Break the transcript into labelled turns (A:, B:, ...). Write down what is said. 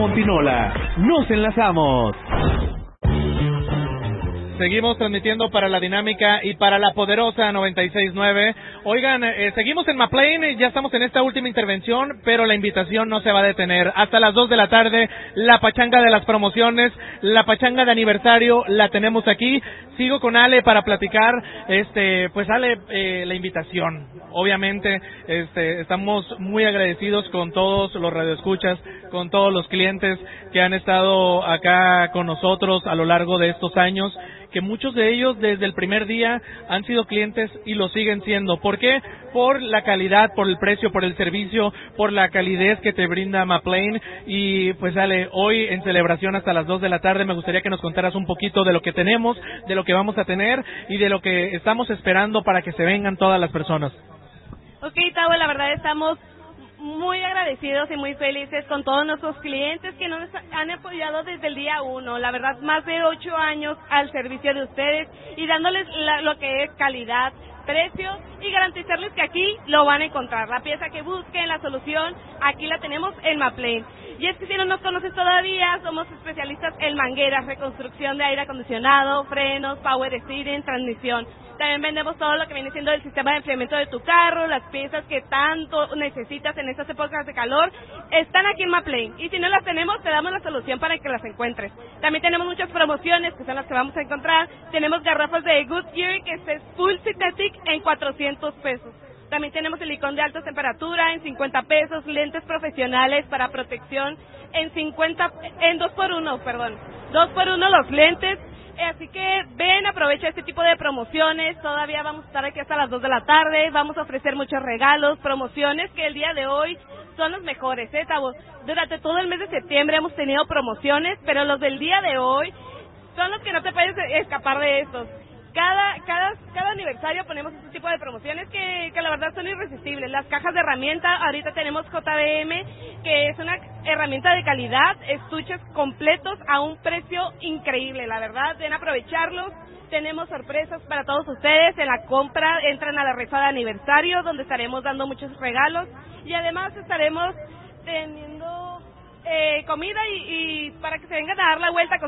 A: con Pinola. Nos enlazamos.
B: Seguimos transmitiendo para la dinámica y para la poderosa 96.9. Oigan, seguimos en McLean, ya estamos en esta última intervención, pero la invitación no se va a detener. Hasta las 2 de la tarde, la pachanga de las promociones, la pachanga de aniversario, la tenemos aquí. Sigo con Ale para platicar, pues Ale, la invitación. Obviamente, estamos muy agradecidos con todos los radioescuchas, con todos los clientes que han estado acá con nosotros a lo largo de estos años, que muchos de ellos desde el primer día han sido clientes y lo siguen siendo. ¿Por qué? Por la calidad, por el precio, por el servicio, por la calidez que te brinda McLean. Y pues Ale, hoy en celebración hasta las 2 de la tarde me gustaría que nos contaras un poquito de lo que tenemos, de lo que vamos a tener y de lo que estamos esperando para que se vengan todas las personas.
C: Ok, Tavo, la verdad estamos muy agradecidos y muy felices con todos nuestros clientes que nos han apoyado desde el día 1. La verdad, más de 8 años al servicio de ustedes y dándoles lo que es calidad, precio y garantizarles que aquí lo van a encontrar. La pieza que busquen, la solución, aquí la tenemos en McLean. Y es que si no nos conoces todavía, somos especialistas en mangueras, reconstrucción de aire acondicionado, frenos, power steering, transmisión. También vendemos todo lo que viene siendo el sistema de enfriamiento de tu carro, las piezas que tanto necesitas en estas épocas de calor, están aquí en McLean. Y si no las tenemos, te damos la solución para que las encuentres. También tenemos muchas promociones, que son las que vamos a encontrar. Tenemos garrafas de Goodyear, que es full synthetic, en 400 pesos. También tenemos silicón de alta temperatura en 50 pesos, lentes profesionales para protección en 2x1, perdón. 2x1 los lentes. Así que ven, aprovecha este tipo de promociones. Todavía vamos a estar aquí hasta las 2 de la tarde. Vamos a ofrecer muchos regalos, promociones que el día de hoy son los mejores, Tavo. Durante todo el mes de septiembre hemos tenido promociones, pero los del día de hoy son los que no te puedes escapar de estos. Cada aniversario ponemos este tipo de promociones que la verdad son irresistibles. Las cajas de herramienta, ahorita tenemos JBM, que es una herramienta de calidad, estuches completos a un precio increíble, la verdad, ven a aprovecharlos. Tenemos sorpresas para todos ustedes en la compra, entran a la rifa de aniversario, donde estaremos dando muchos regalos, y además estaremos teniendo comida y para que se vengan a dar la vuelta con